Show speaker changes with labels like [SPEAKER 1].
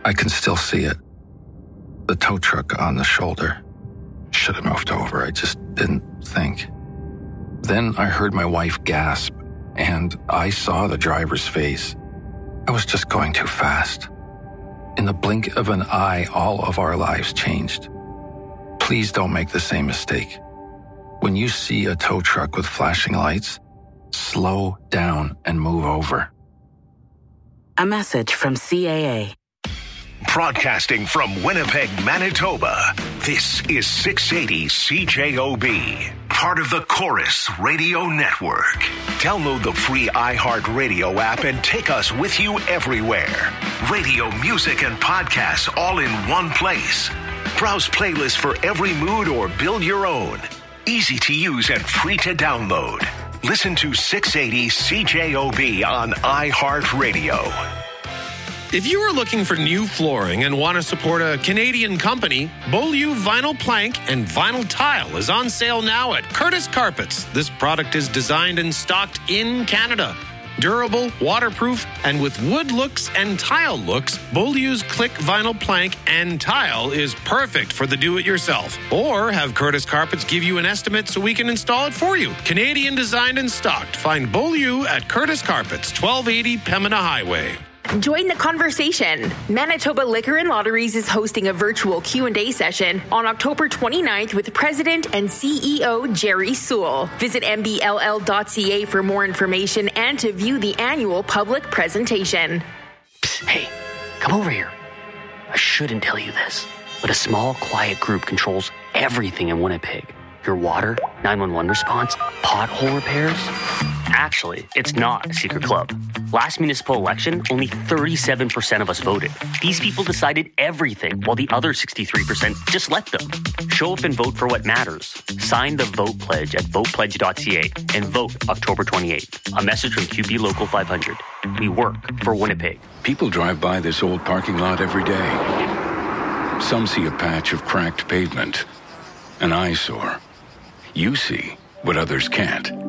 [SPEAKER 1] I can still see it. The tow truck on the shoulder. Should have moved over. I just didn't think. Then I heard my wife gasp, and I saw the driver's face. I was just going too fast. In the blink of an eye, all of our lives changed. Please don't make the same mistake. When you see a tow truck with flashing lights, slow down and move over.
[SPEAKER 2] A message from CAA.
[SPEAKER 3] Broadcasting from Winnipeg, Manitoba, this is 680 CJOB, part of the Chorus Radio Network. Download the free iHeartRadio app and take us with you everywhere. Radio, music, and podcasts all in one place. Browse playlists for every mood or build your own. Easy to use and free to download. Listen to 680 CJOB on iHeartRadio.
[SPEAKER 4] If you are looking for new flooring and want to support a Canadian company, Beaulieu Vinyl Plank and Vinyl Tile is on sale now at Curtis Carpets. This product is designed and stocked in Canada. Durable, waterproof, and with wood looks and tile looks, Beaulieu's Click Vinyl Plank and Tile is perfect for the do-it-yourself. Or have Curtis Carpets give you an estimate so we can install it for you. Canadian designed and stocked. Find Beaulieu at Curtis Carpets, 1280 Pembina Highway.
[SPEAKER 5] Join the conversation. Manitoba Liquor and Lotteries is hosting a virtual Q&A session on October 29th with President and CEO Jerry Sewell. Visit mbll.ca for more information and to view the annual public presentation.
[SPEAKER 6] Psst, hey, come over here. I shouldn't tell you this, but a small, quiet group controls everything in Winnipeg. Your water, 911 response, pothole repairs. Actually, it's not a secret club. Last municipal election, only 37% of us voted. These people decided everything, while the other 63% just let them. Show up and vote for what matters. Sign the Vote Pledge at votepledge.ca and vote October 28th. A message from QP Local 500. We work for Winnipeg.
[SPEAKER 7] People drive by this old parking lot every day. Some see a patch of cracked pavement, an eyesore. You see what others can't.